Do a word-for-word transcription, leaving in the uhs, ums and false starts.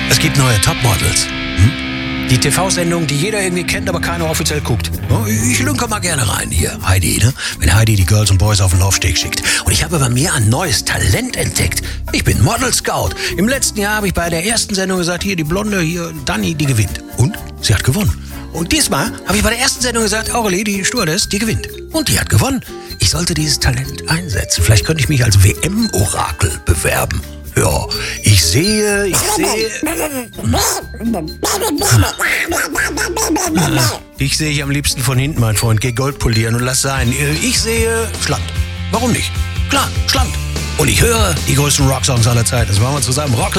Es gibt neue Topmodels. Hm? Die T V-Sendung, die jeder irgendwie kennt, aber keiner offiziell guckt. Ich lünke mal gerne rein. Hier, Heidi, ne? Wenn Heidi die Girls und Boys auf den Laufsteg schickt. Und ich habe bei mir ein neues Talent entdeckt. Ich bin Model Scout. Im letzten Jahr habe ich bei der ersten Sendung gesagt, hier, die Blonde, hier, Dani, die gewinnt. Und sie hat gewonnen. Und diesmal habe ich bei der ersten Sendung gesagt, Aurelie, die Stewardess, die gewinnt. Und die hat gewonnen. Ich sollte dieses Talent einsetzen. Vielleicht könnte ich mich als W M-Orakel bewerben. Ja, ich sehe, ich sehe... Ich sehe ich am liebsten von hinten, mein Freund. Geh Gold polieren und lass sein. Ich sehe schlank. Warum nicht? Klar, schlank. Und ich höre die größten Rocksongs aller Zeiten. Das machen wir zusammen. Rock